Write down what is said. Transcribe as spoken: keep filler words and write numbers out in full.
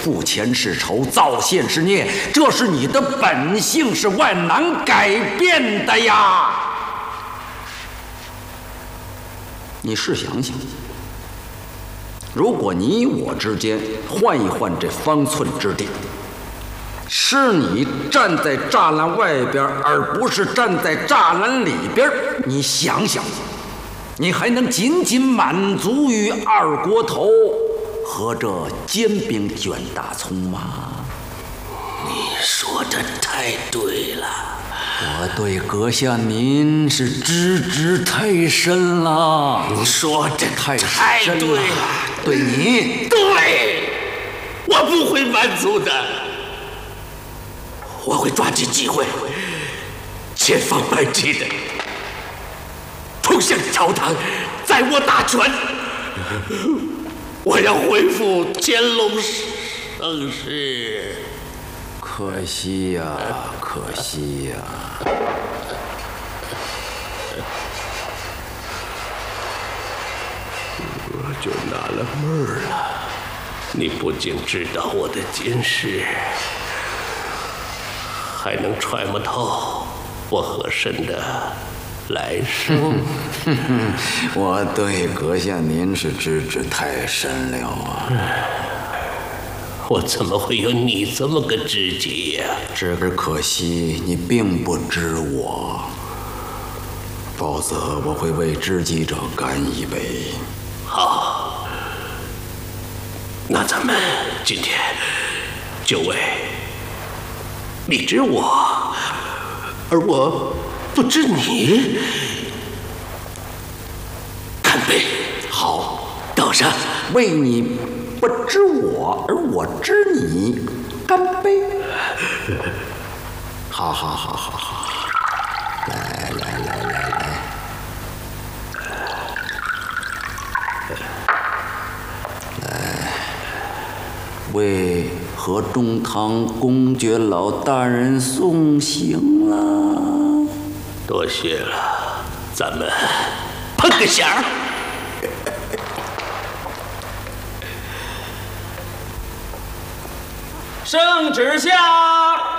负前是仇，造现是孽，这是你的本性，是万难改变的呀。你试想想，如果你我之间换一换这方寸之地，是你站在栅栏外边，而不是站在栅栏里边，你想想，你还能仅仅满足于二锅头和这煎饼卷大葱吗？ 你说的太对了， 我对阁下您是知之太深了。 你说的太太深了， 对了， 对你， 对，我不会满足的，我会抓紧机会，千方百计的冲向朝堂，再握大权。我要恢复乾隆盛世。 可惜呀，可惜呀。 我就纳了闷儿了，你不仅知道我的今世，还能揣摩透我和珅的来生。 我对阁下您是知之太深了啊！ 我怎么会有你这么个知己呀？ 只是可惜你并不知我，否则我会为知己者干一杯。 好，那咱们今天就为你知我，而我不知你，干杯！ 好， 倒上， 为你不知我，而我知你，干杯！好好好好好，来来来来来，来，为河中堂公爵老大人送行了。 多谢了，咱们碰个响儿。 圣旨下。